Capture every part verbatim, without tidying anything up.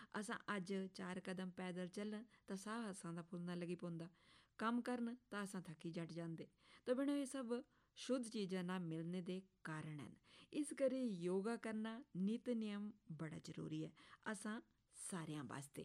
असां अज चार कदम पैदल चलन तो साह असां दा फुलना लगी पौंदा, काम करन तो असां थकी जट जांदे। तो भैणो ये सब शुद्ध चीज़ां ना मिलने दे कारण हैं। इस करी योगा करना नित नियम बड़ा जरूरी है असां सारियां वास्ते।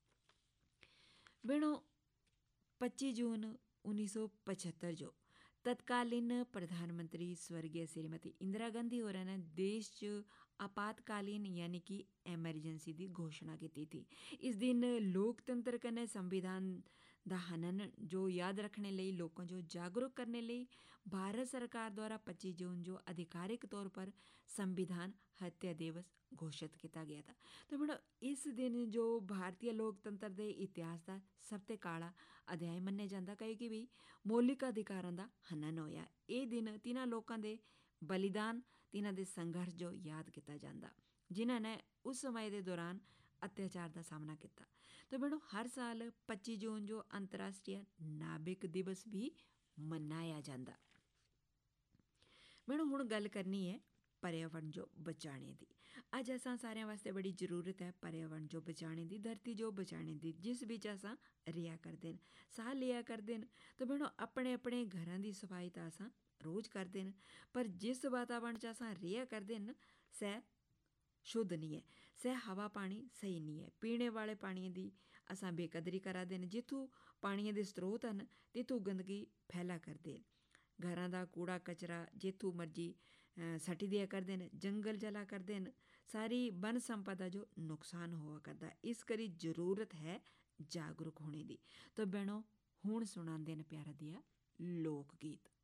भैणो पच्ची जून उन्नीस सौ पचहत्तर जो तत्कालीन प्रधानमंत्री स्वर्गीय श्रीमती इंदिरा गांधी होरें ने देश च आपातकालीन यानी कि एमरजेंसी की घोषणा की थी। इस दिन लोकतंत्र कने संविधान दा हनन जो याद रखने लई लोगों जो जागरूक करने लई भारत सरकार द्वारा पच्चीस जून जो आधिकारिक तौर पर संविधान हत्या दिवस घोषित किया गया था। तो बड़ा इस दिन जो भारतीय लोकतंत्र के इतिहास का सबसे काला अध्याय मन्निया जाता कहे कि भी मौलिक अधिकारों का हनन होया। ये दिन तिन्हां लोगों के बलिदान तिन्हां दे संघर्ष जो याद किया जाता जिन्हां ने उस समय के दौरान अत्याचार का सामना किया। तो भैणो हर साल पच्चीस जून जो अंतर्राष्ट्रीय नाविक दिवस भी मनाया जाता। भैणो हुण गल करनी है पर्यावरण जो बचाने की। अज असां सारियां वास्ते बड़ी जरूरत है पर्यावरण जो बचाने की, धरती जो बचाने की, जिस बिच असां रिया करते हैं, साह लिया करते हैं। तो भैणो अपने अपने घरां की सफाई तो असां रोज़ करते हैं, पर जिस वातावरण च असां रिया करते हैं सह शुद्ध नहीं है, सह हवा पानी सही नहीं है। पीने वाले पानी की असां बेकदरी करा देन, जिथों पानी के स्रोत हैं तिथों गंदगी फैला करते हैं। घरां दा कूड़ा कचरा जिथों मर्जी सटी दिया करते हैं, जंगल जला करते हैं, सारी वन संपदा जो नुकसान हुआ करता। इस करी जरूरत है जागरूक होने की। तो बहनों हुण सुणांदे न प्यारा दिया लोक गीत।